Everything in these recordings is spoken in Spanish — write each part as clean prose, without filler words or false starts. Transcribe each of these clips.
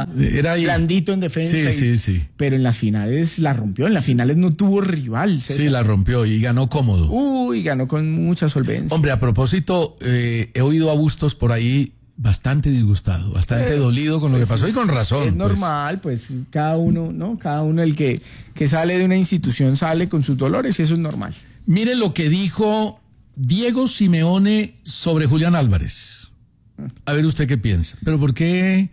era blandito en defensa. Sí. Pero en las finales la rompió, en las finales no tuvo rival, César. Sí, la rompió y ganó cómodo. Uy, ganó con mucha solvencia. Hombre, a propósito, he oído a Bustos por ahí bastante disgustado, bastante dolido con lo que pasó y con razón. Es normal, pues cada uno, ¿no? Cada uno el que sale de una institución sale con sus dolores y eso es normal. Mire lo que dijo Diego Simeone sobre Julián Álvarez. A ver usted qué piensa. ¿Pero por qué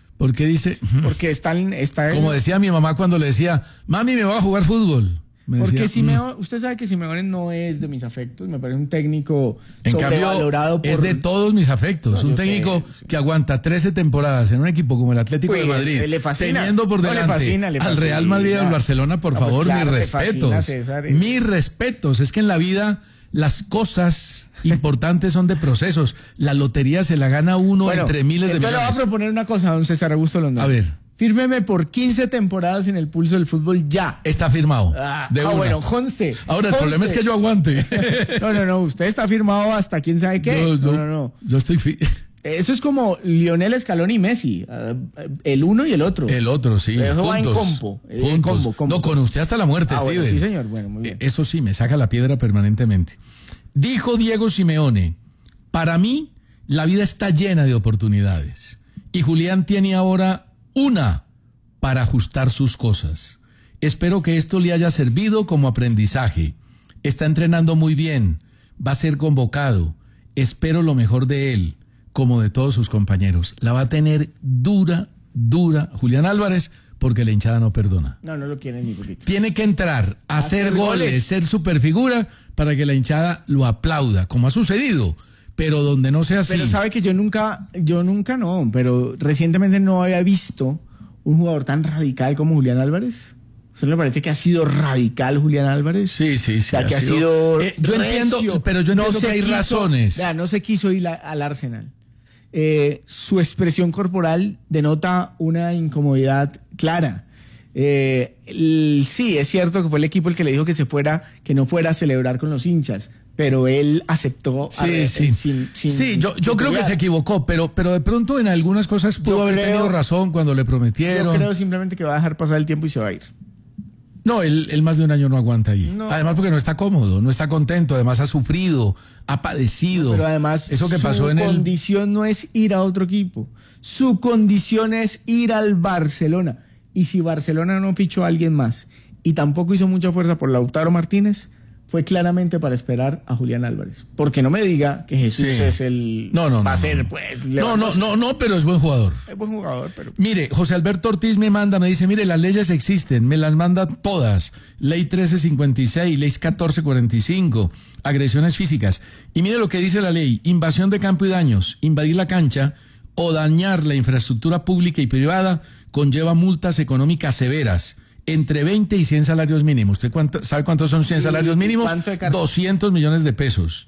dice? Porque está como decía mi mamá cuando le decía, mami, me voy a jugar fútbol. Porque Simeone, usted sabe que Simeone no es de mis afectos, me parece un técnico sobrevalorado. En cambio, es de todos mis afectos, un técnico que aguanta 13 temporadas en un equipo como el Atlético de Madrid, teniendo por delante al Real Madrid y al Barcelona, por favor, mis respetos. Mis respetos, es que en la vida las cosas importantes son de procesos, la lotería se la gana uno entre miles de millones. Entonces le voy a proponer una cosa, don César Augusto Londoño. A ver. Fírmeme por 15 temporadas en el pulso del fútbol ya. Está firmado. Bueno, conste. Ahora, el problema es que yo aguante. No, usted está firmado hasta quién sabe qué. No. Yo estoy... Eso es como Lionel Scaloni y Messi, el uno y el otro. El otro, sí. Eso va en combo. Juntos. No, con usted hasta la muerte, Steven. Bueno, sí, señor. Bueno, muy bien. Eso sí, me saca la piedra permanentemente. Dijo Diego Simeone, para mí, la vida está llena de oportunidades. Y Julián tiene ahora una para ajustar sus cosas. Espero que esto le haya servido como aprendizaje. Está entrenando muy bien, va a ser convocado. Espero lo mejor de él, como de todos sus compañeros. La va a tener dura Julián Álvarez, porque la hinchada no perdona. No lo quiere ni poquito. Tiene que entrar a hacer goles, ser superfigura, para que la hinchada lo aplauda, como ha sucedido. Pero donde no sea así. Pero sabe que yo nunca no, pero recientemente no había visto un jugador tan radical como Julián Álvarez. ¿Usted le parece que ha sido radical Julián Álvarez? Sí. O sea, que ha sido yo entiendo, pero yo entiendo que hay razones. No se quiso ir al Arsenal. Su expresión corporal denota una incomodidad clara. Sí, es cierto que fue el equipo el que le dijo que no fuera a celebrar con los hinchas. Pero él aceptó. Sí, yo creo que se equivocó, pero de pronto en algunas cosas pudo haber tenido razón cuando le prometieron. Yo creo simplemente que va a dejar pasar el tiempo y se va a ir. No, él más de un año no aguanta ahí. No. Además porque no está cómodo, no está contento, además ha sufrido, ha padecido. Pero además eso que pasó su condición no es ir a otro equipo. Su condición es ir al Barcelona. Y si Barcelona no fichó a alguien más y tampoco hizo mucha fuerza por Lautaro Martínez, fue claramente para esperar a Julián Álvarez. Porque no me diga que Jesús es el... Va a ser, pues... No, pero es buen jugador. Es buen jugador, pero... Mire, José Alberto Ortiz me dice, mire, las leyes existen, me las manda todas. Ley 1356, ley 1445, agresiones físicas. Y mire lo que dice la ley, invasión de campo y daños, invadir la cancha o dañar la infraestructura pública y privada conlleva multas económicas severas. Entre 20 y 100 salarios mínimos. ¿Usted sabe cuántos son 100 salarios mínimos? 200 millones de pesos.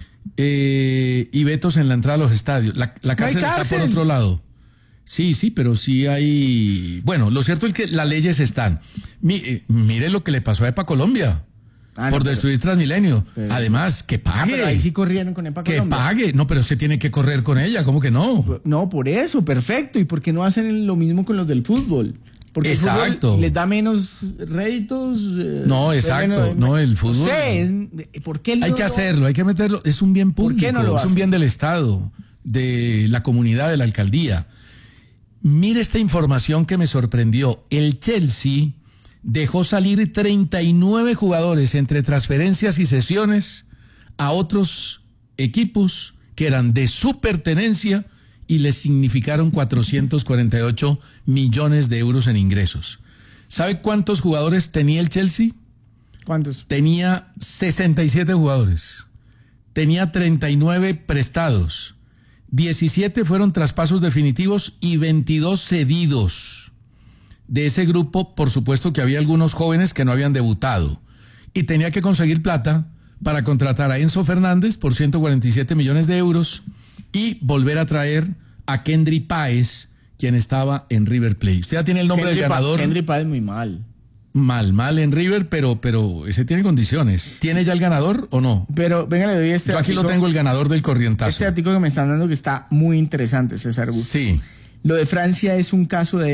Y vetos en la entrada a los estadios. La cárcel está por otro lado. Sí, pero sí hay... Bueno, lo cierto es que las leyes están. Mire lo que le pasó a EPA Colombia. Por destruir Transmilenio. Además, que pague. Pero ahí sí corrieron con EPA Colombia. Que pague. No, pero usted tiene que correr con ella. ¿Cómo que no? No, por eso, perfecto. ¿Y por qué no hacen lo mismo con los del fútbol? Porque exacto. El fútbol les da menos réditos. No, exacto. No, el fútbol. ¿Por qué hay que hacerlo, hay que meterlo. Es un bien público. ¿Por qué no lo hacen? Es un bien del Estado, de la comunidad, de la alcaldía. Mire esta información que me sorprendió. El Chelsea dejó salir 39 jugadores entre transferencias y cesiones a otros equipos que eran de su pertenencia y les significaron 448 millones de euros en ingresos. ¿Sabe cuántos jugadores tenía el Chelsea? ¿Cuántos? Tenía 67 jugadores. Tenía 39 prestados. 17 fueron traspasos definitivos y 22 cedidos. De ese grupo, por supuesto que había algunos jóvenes que no habían debutado. Y tenía que conseguir plata para contratar a Enzo Fernández por 147 millones de euros y volver a traer a Kendry Páez, quien estaba en River Plate. Usted ya tiene el nombre del ganador. Kendry Páez muy mal. Mal en River, pero ese tiene condiciones. ¿Tiene ya el ganador o no? Pero venga, le doy este Yo aquí lo tengo, el ganador del corrientazo. Este artículo que me están dando que está muy interesante, César Augusto. Sí. Lo de Francia es un caso de